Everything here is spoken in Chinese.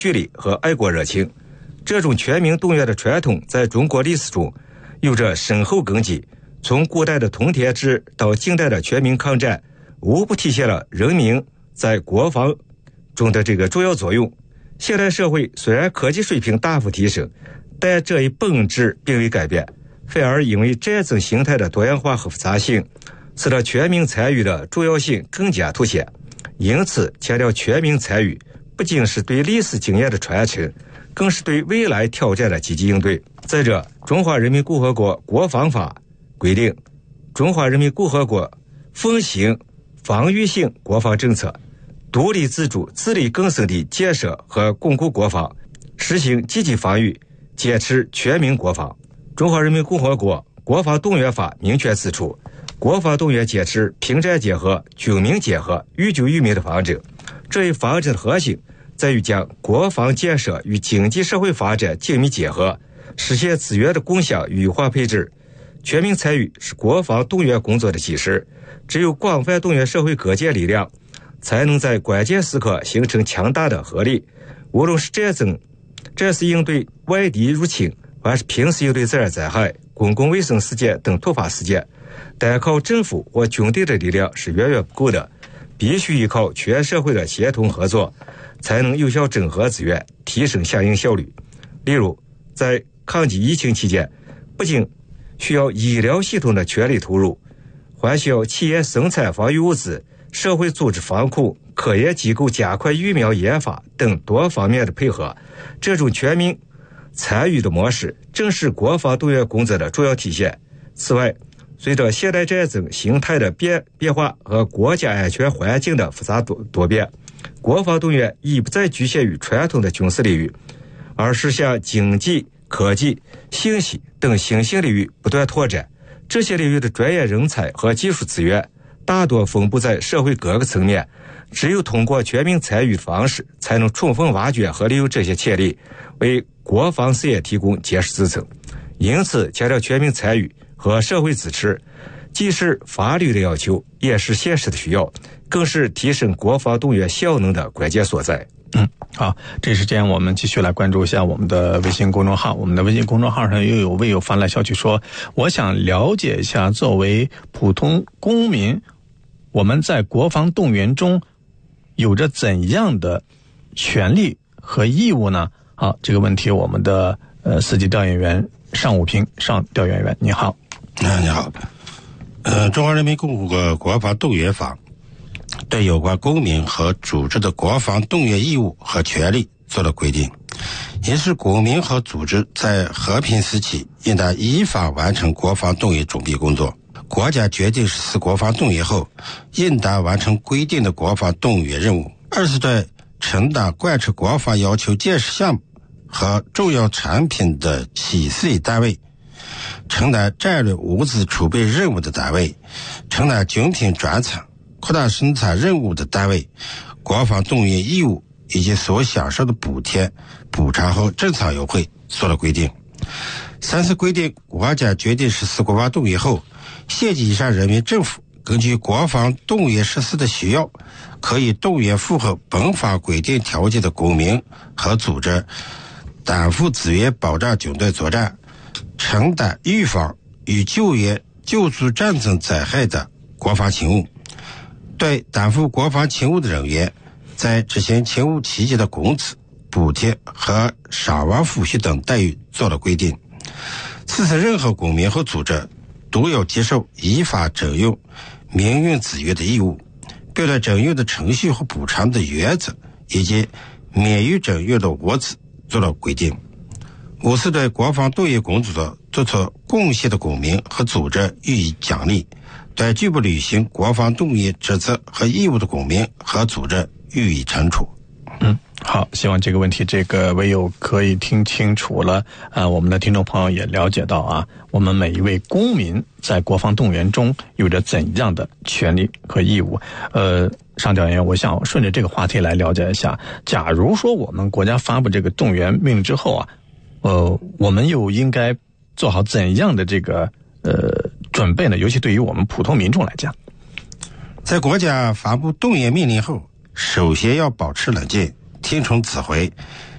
距离和爱国热情。这种全民动员的传统在中国历史中有着深厚根基，从古代的通天制到近代的全民抗战，无不体现了人民在国防中的这个重要作用。现代社会虽然科技水平大幅提升，但这一本质并未改变，反而因为战争形态的多样化和复杂性，使得全民参与的重要性更加凸显。因此，强调全民参与不仅是对历史经验的传承，更是对未来挑战的积极应对。再者，中华人民共和国国防法规定，中华人民共和国奉行防御性国防政策，独立自主、自力更生地建设和巩固国防，实行积极防御，坚持全民国防。中华人民共和国国防动员法明确指出，国防动员坚持平战结合、军民结合、寓救于民的方针。这一方针的核心在于将国防建设与经济社会发展紧密结合，实现资源的共享与有效配置。全民参与是国防动员工作的基石，只有广泛动员社会各界力量，才能在关键时刻形成强大的合力。无论是战争、战时应对外敌入侵，还是平时应对自然灾害、公共卫生事件等突发事件，单靠政府或军队的力量是远远不够的，必须依靠全社会的协同合作，才能有效整合资源，提升相应效率。例如，在抗击疫情期间，不仅需要医疗系统的全力投入，还需要企业生产防御物资、社会组织防控、科研机构加快疫苗研发等多方面的配合。这种全民参与的模式正是国防动员工作的重要体现。此外，随着现代战争形态的变化和国家安全环境的复杂多变，国防动员已不再局限于传统的军事领域，而是向经济、科技、信息等新兴领域不断拓展。这些领域的专业人才和技术资源大多分布在社会各个层面，只有通过全民参与的方式，才能充分挖掘和利用这些潜力，为国防事业提供坚实支撑。因此，强调全民参与和社会支持，既是法律的要求，也是现实的需要，更是提升国防动员效能的关键所在。 好，这时间我们继续来关注一下我们的微信公众号。我们的微信公众号上又有微友发来消息说，我想了解一下，作为普通公民，我们在国防动员中有着怎样的权利和义务呢？好，这个问题我们的司机调研员尚武平尚调研员，你好。 你好。中华人民共和国国防动员法对有关公民和组织的国防动员义务和权利做了规定，也是公民和组织在和平时期应当依法完成国防动员准备工作。国家决定实施国防动员后，应当完成规定的国防动员任务。二是对承担贯彻国防要求建设项目和重要产品的企事业单位，承担战略物资储备任务的单位，承担军品专产、扩大生产任务的单位，国防动员义务以及所享受的补贴、补偿和政策优惠做了规定。三是规定国家决定实施国防动员后，县级以上人民政府根据国防动员实施的需要，可以动员符合本法规定条件的公民和组织，担负资源保障军队作战，承担预防与救援救助战争灾害的国防勤务。对担负国防勤务的人员，在执行勤务期间的工资、补贴和伤亡抚恤等待遇做了规定。四是任何公民和组织都要接受依法征用民用资源的义务，并对征用的程序和补偿的原则以及免予征用的物资做了规定。五是对国防动员工作做出贡献的公民和组织予以奖励，对拒不履行国防动员职责和义务的公民和组织予以惩处。 好，希望这个问题这个微友可以听清楚了。我们的听众朋友也了解到啊，我们每一位公民在国防动员中有着怎样的权利和义务。上调研员，我想顺着这个话题来了解一下，假如说我们国家发布这个动员命令之后啊，我们又应该做好怎样的这个准备呢？尤其对于我们普通民众来讲， 在国家发布动员命令后，首先要保持冷静，听从指挥，